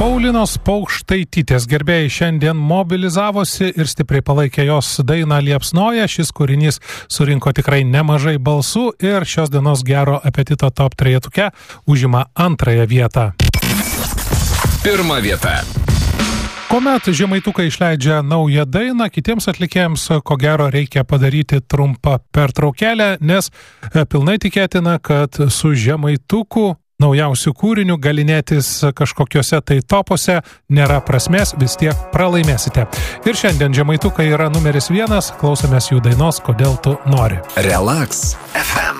Paulinos Paukštaitytės gerbėjai šiandien mobilizavosi ir stipriai palaikė jos dainą Liepsnoja. Šis kūrinys surinko tikrai nemažai balsų ir šios dienos gero apetito top 3 užima antrąją vietą. Pirma vieta. Kuomet žemaitukai išleidžia naują dainą, kitiems atlikėjams ko gero reikia padaryti trumpą pertraukėlę, nes pilnai tikėtina, kad su žemaituku naujausių kūrinių galinėtis kažkokiuose tai topuose nėra prasmės, vis tiek pralaimėsite. Ir šiandien žemaitukai yra numeris 1, klausomės jų dainos Kodėl tu nori. Relax FM.